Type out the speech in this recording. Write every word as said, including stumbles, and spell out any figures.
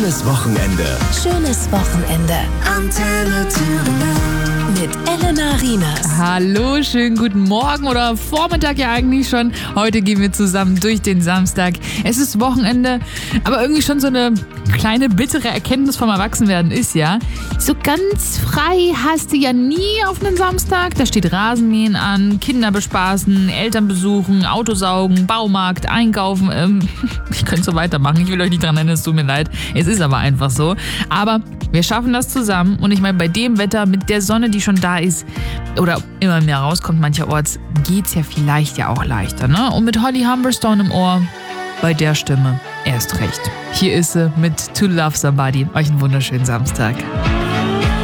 Schönes Wochenende. Schönes Wochenende. Antenne Thüringen. Mit Elena Rinas. Hallo, schönen guten Morgen oder Vormittag ja eigentlich schon. Heute gehen wir zusammen durch den Samstag. Es ist Wochenende, aber irgendwie schon so eine kleine bittere Erkenntnis vom Erwachsenwerden ist ja, so ganz frei hast du ja nie auf einen Samstag. Da steht Rasenmähen an, Kinder bespaßen, Eltern besuchen, Autosaugen, Baumarkt, einkaufen. Ähm, ich könnte so weitermachen. Ich will euch nicht dran erinnern, es tut mir leid. Es ist aber einfach so. Aber wir schaffen das zusammen. Und ich meine, bei dem Wetter, mit der Sonne, die schon da ist, oder immer mehr rauskommt mancherorts, geht's ja vielleicht ja auch leichter, ne? Und mit Holly Humberstone im Ohr, bei der Stimme erst recht. Hier ist sie mit To Love Somebody. Euch einen wunderschönen Samstag.